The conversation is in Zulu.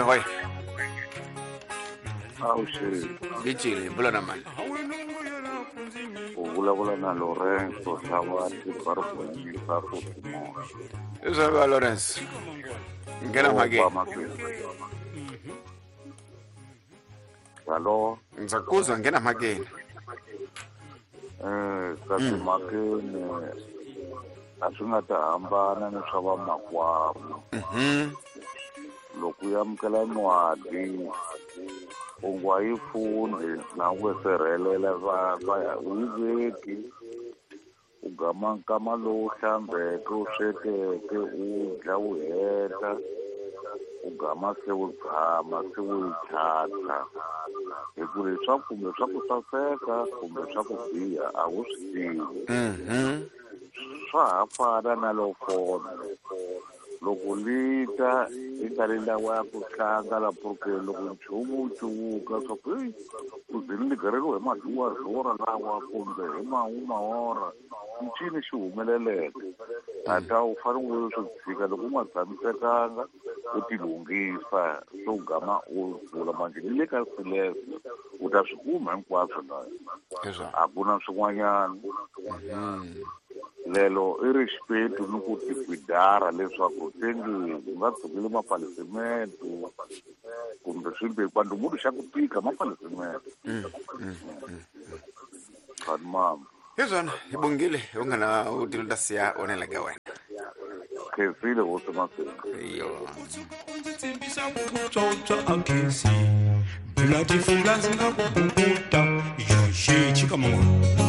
boy. Awu shit. Ngijile vula namani. Uvula na Lorenzo Sawati Barfuni Safu. Izwa Lawrence. Ngena mhake. Hello. Ngizakuzwa ngena mhake. Kasi makeni asingata hambana ni swa vamakwavo. Loko u amukela n'wadi u nga yi fundi na ku sirhelela u yi veki u gama nkama lowu hlambeke u swekeke u dya u heta u gama se u tshama se u yi tlhantlha hi ku leswaku kumbe swa ku saseka kumbe swa ku biha a wu swi tivi swa ha fana na lo fona loko lita yi nga ri lawa ya ku tlanga la purukeni loko nchumu wu cuvuka swa ku ku zini ni gareriwe hi madurha lawa kumbe hi mahora ncini xi humeleleke hata u fanele u swi tshika loko u nga tshamisekanga u ti lunghisa swo gama u vula manje ni le ka silese u ta swi kuma hinkwaswo laha a ku na swin'wanyana lelo i rispeto ni ku tikwidara leswaku tengi u nga tsukile mafalisimento kumbe swimbe kwando munhu xa ku tika mafalisimento khani mama Izwana ibongile ungana utilunda siya onela ka wena. khensile hosi maseko Yo. Bloody fingers in a buta, yo shit, come on.